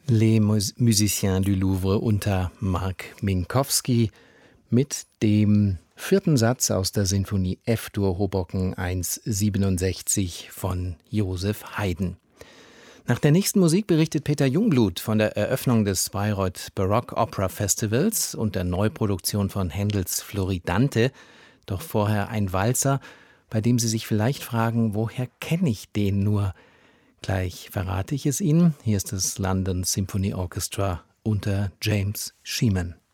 Les Musiciens du Louvre unter Mark Minkowski mit dem vierten Satz aus der Sinfonie F-Dur Hoboken 167 von Joseph Haydn. Nach der nächsten Musik berichtet Peter Jungblut von der Eröffnung des Bayreuth Baroque Opera Festivals und der Neuproduktion von Händels Floridante. Doch vorher ein Walzer, bei dem Sie sich vielleicht fragen, woher kenne ich den nur? Gleich verrate ich es Ihnen. Hier ist das London Symphony Orchestra unter James Sheehan.